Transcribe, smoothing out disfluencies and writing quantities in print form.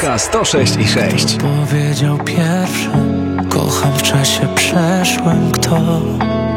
Polska 106,6. Powiedział pierwszy: kocham w czasie przeszłym. Kto?